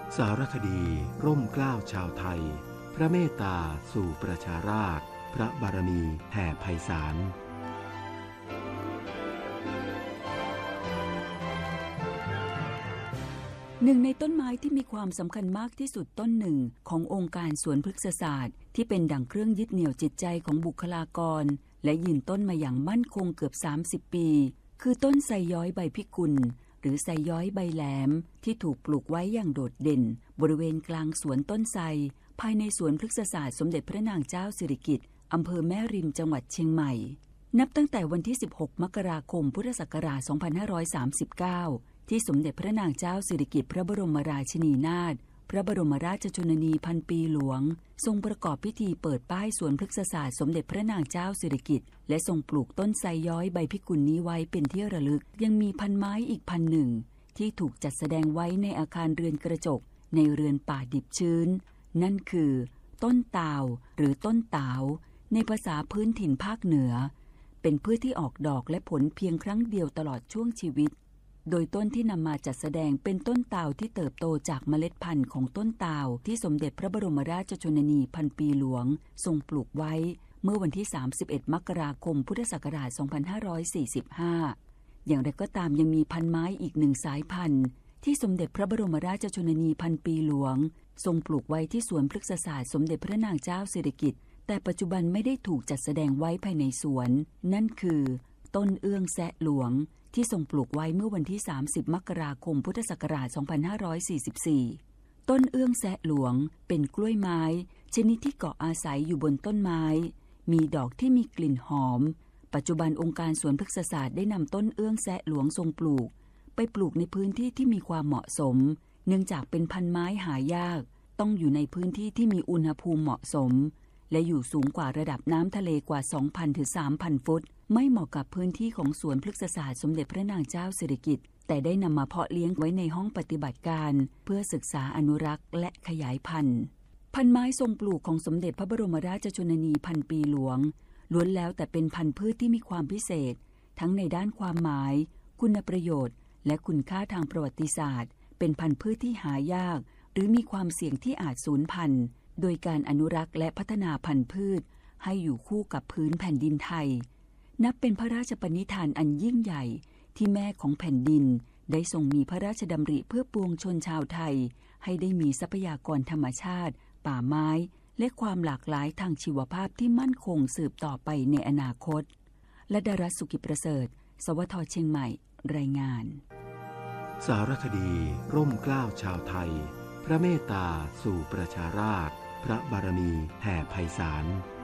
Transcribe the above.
สารคดีร่มเกล้าชาวไทยพระเมตตาสู่ประชาราษฎร์พระบารมีแผ่ไพศาลหนึ่งในต้นไม้ที่มีความสำคัญมากที่สุดต้นหนึ่งขององค์การสวนพฤกษศาสตร์ที่เป็นดั่งเครื่องยึดเหนี่ยวจิตใจของบุคลากรและยืนต้นมาอย่างมั่นคงเกือบ30 ปีคือต้นไทรย้อยใบพิกุลหรือไทรย้อยใบแหลมที่ถูกปลูกไว้อย่างโดดเด่นบริเวณกลางสวนต้นไทรภายในสวนพฤกษศาสตร์สมเด็จพระนางเจ้าสิริกิติ์อำเภอแม่ริมจังหวัดเชียงใหม่นับตั้งแต่วันที่16 มกราคมพุทธศักราช 2539ที่สมเด็จพระนางเจ้าสิริกิติ์พระบรมราชินีนาถพระบรมราชชนนีพันปีหลวงทรงประกอบพิธีเปิดป้ายสวนพฤกษศาสตร์สมเด็จพระนางเจ้าสิริกิติ์และทรงปลูกต้นไทรย้อยใบพิกุลนี้ไว้เป็นที่ระลึกยังมีพันไม้อีกพันหนึ่งที่ถูกจัดแสดงไว้ในอาคารเรือนกระจกในเรือนป่าดิบชื้นนั่นคือต้นตาวหรือต้นตาวในภาษาพื้นถิ่นภาคเหนือเป็นพืชที่ออกดอกและผลเพียงครั้งเดียวตลอดช่วงชีวิตโดยต้นที่นำมาจัดแสดงเป็นต้นตาวที่เติบโตจากเมล็ดพันธุ์ของต้นตาวที่สมเด็จพระบรมราชชนนีพันปีหลวงทรงปลูกไว้เมื่อวันที่31 มกราคมพุทธศักราช 2545อย่างไรก็ตามยังมีพันไม้อีกหนึ่งสายพันธุ์ที่สมเด็จพระบรมราชชนนีพันปีหลวงทรงปลูกไว้ที่สวนพฤกษศาสตร์สมเด็จพระนางเจ้าสิริกิติ์แต่ปัจจุบันไม่ได้ถูกจัดแสดงไว้ภายในสวนนั่นคือต้นเอื้องแซะหลวงที่ทรงปลูกไว้เมื่อวันที่30 มกราคมพุทธศักราช 2544ต้นเอื้องแซะหลวงเป็นกล้วยไม้ชนิดที่เกาะอาศัยอยู่บนต้นไม้มีดอกที่มีกลิ่นหอมปัจจุบันองค์การสวนพฤกษศาสตร์ได้นำต้นเอื้องแซะหลวงทรงปลูกไปปลูกในพื้นที่ที่มีความเหมาะสมเนื่องจากเป็นพันไม้หายากต้องอยู่ในพื้นที่ที่มีอุณหภูมิเหมาะสมและอยู่สูงกว่าระดับน้ำทะเลกว่า 2,000 ถึง 3,000 ฟุตไม่เหมาะกับพื้นที่ของสวนพฤกษศาสตร์สมเด็จพระนางเจ้าสิริกิติ์แต่ได้นำมาเพาะเลี้ยงไว้ในห้องปฏิบัติการเพื่อศึกษาอนุรักษ์และขยายพันธุ์พันไม้ทรงปลูกของสมเด็จพระบรมราชชนนีพันปีหลวงล้วนแล้วแต่เป็นพันธุ์พืชที่มีความพิเศษทั้งในด้านความหมายคุณประโยชน์และคุณค่าทางประวัติศาสตร์เป็นพันธุ์พืชที่หายากหรือมีความเสี่ยงที่อาจสูญพันธุ์โดยการอนุรักษ์และพัฒนาพันธุ์พืชให้อยู่คู่กับพื้นแผ่นดินไทยนับเป็นพระราชปณิธานอันยิ่งใหญ่ที่แม่ของแผ่นดินได้ทรงมีพระราชดำริเพื่อปวงชนชาวไทยให้ได้มีทรัพยากรธรรมชาติป่าไม้และความหลากหลายทางชีวภาพที่มั่นคงสืบต่อไปในอนาคตและดารัสสุกิประเสริฐสวทเชียงใหม่รายงานสารคดีร่มเกล้าชาวไทยพระเมตตาสู่ประชาราษฎร์พระบารมีแผ่ไพศาล